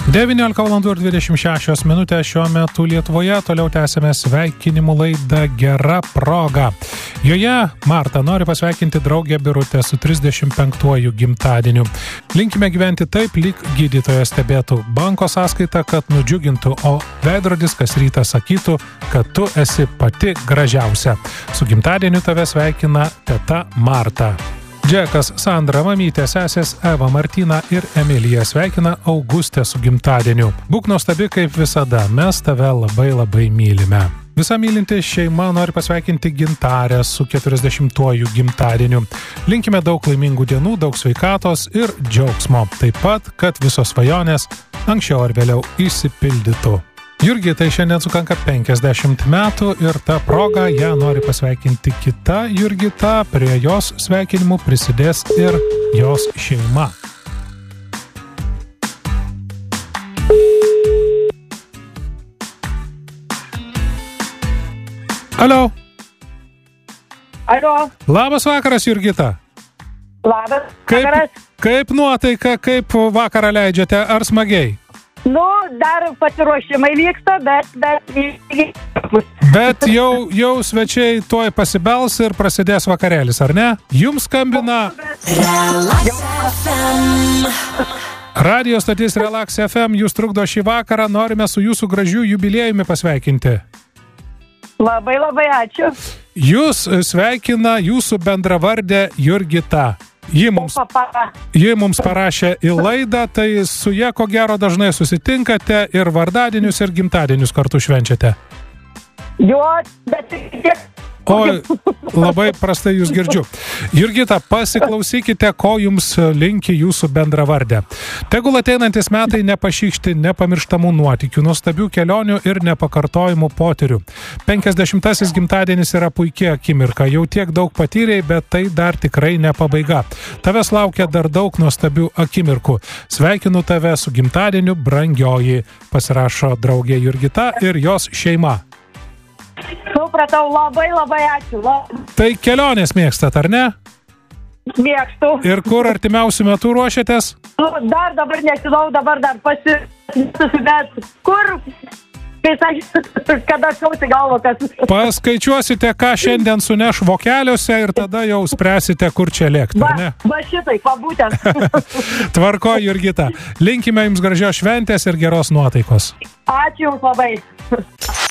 19:26 šiuo metu Lietuvoje. Toliau tęsime sveikinimų laidą Gera proga. Joje Marta nori pasveikinti draugę Birutę su 35-uoju gimtadieniu. Linkime gyventi taip, lyg gydytojas stebėtų banko sąskaitą, kad nudžiugintų, o veidrodis kas rytą sakytų, kad tu esi pati gražiausia. Su gimtadieniu tave sveikina teta Marta. Džekas, Sandra, mamytė, sesės Eva, Martina ir Emilija sveikina Augustę su gimtadieniu. Būk nuostabi kaip visada, mes tave labai labai mylime. Visa mylinti šeima nori pasveikinti Gintarę su 40-uoju gimtadieniu. Linkime daug laimingų dienų, daug sveikatos ir džiaugsmo. Taip pat, kad visos svajonės anksčiau ar vėliau išsipildytų. Jurgitai šiandien sukanka 50 metų ir ta proga ją nori pasveikinti kita Jurgita. Prie jos sveikinimų prisidės ir jos šeima. Alio. Alio. Labas vakaras, Jurgita. Labas vakaras. Kaip nuotaika, kaip vakarą leidžiate, ar smagiai? Nu, dar pasiruošimai vyksta, Bet jau svečiai tuoj pasibels ir prasidės vakarėlis, ar ne? Jums skambina Radio stotis Relax FM, jūs trukdo šį vakarą, norime su jūsų gražiu jubiliejumi pasveikinti. Labai ačiū. Jūs sveikina jūsų bendravardė Jurgita. Ji mums parašė į laidą, tai su ja ko gero dažnai susitinkate ir vardadienius ir gimtadienius kartu švenčiate. Jo, bet tiek. Oi, labai prastai jūs girdžiu. Jurgita, pasiklausykite, ko jums linki jūsų bendravardė. Tegul ateinantis metai nepašykšti nepamirštamų nuotykių, nuostabių kelionių ir nepakartojimų potyrių. 50-asis gimtadienis yra puikia akimirka, jau tiek daug patyrei, bet tai dar tikrai ne pabaiga. Tavęs laukia dar daug nuostabių akimirkų. Sveikinu tave su gimtadieniu, brangioji, pasirašo draugė Jurgita ir jos šeima. Supratau, labai ačiū. Tai kelionės mėgstat, ar ne? Mėgstu. Ir kur artimiausiu metu ruošiatės? Nu, dar dabar nežinau, dabar dar bet kur, kai sakysiu, kada šausi galvo, kas... Paskaičiuosite, ką šiandien suneš vokeliuose ir tada jau spręsite, kur čia lėkti, ar ne? Va šitai, būtent. Tvarko, Jurgita. Linkime jums gražios šventės ir geros nuotaikos. Ačiū jums labai.